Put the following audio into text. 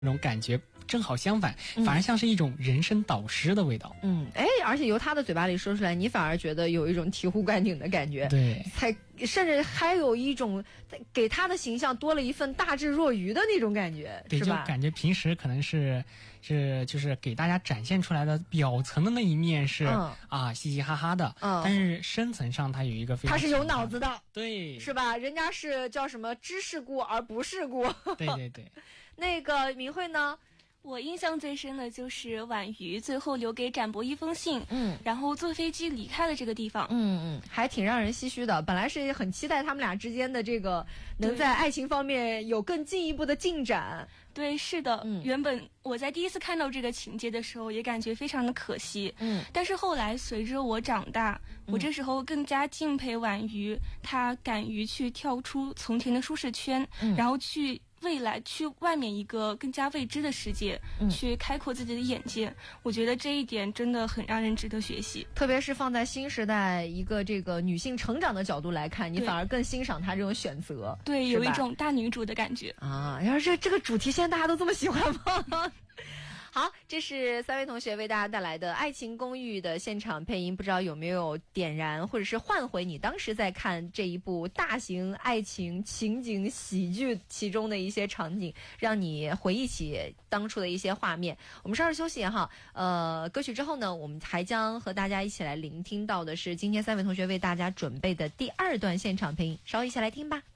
那种感觉正好相反，反而像是一种人生导师的味道。 而且由他的嘴巴里说出来，你反而觉得有一种醍醐灌顶的感觉。 对， 甚至还有一种给他的形象多了一份大智若愚的那种感觉， 对， 是吧？ 就感觉平时可能就是给大家展现出来的表层的那一面是嘻嘻哈哈的，但是深层上他有一个非常， 他是有脑子的， 对， 是吧？人家是叫什么知世故而不世故。 对对对。 那个明慧呢？ 我印象最深的就是婉瑜最后留给展博一封信，然后坐飞机离开了这个地方， 还挺让人唏嘘的。本来是很期待他们俩之间的这个能在爱情方面有更进一步的进展。 对，是的，原本我在第一次看到这个情节的时候，也感觉非常的可惜，但是后来随着我长大，我这时候更加敬佩婉瑜，她敢于去跳出从前的舒适圈，然后去未来去外面一个更加未知的世界，去开阔自己的眼界。我觉得这一点真的很让人值得学习， 特别是放在新时代一个这个女性成长的角度来看，你反而更欣赏她这种选择。 对，有一种大女主的感觉啊。然后这个主题现在大家都这么喜欢吗？好，这是三位同学为大家带来的《爱情公寓》的现场配音，不知道有没有点燃或者是唤回你当时在看这一部大型爱情情景喜剧其中的一些场景，让你回忆起当初的一些画面。我们稍事休息哈，歌曲之后呢，我们还将和大家一起来聆听到的是今天三位同学为大家准备的第2段现场配音，稍后一起来听吧。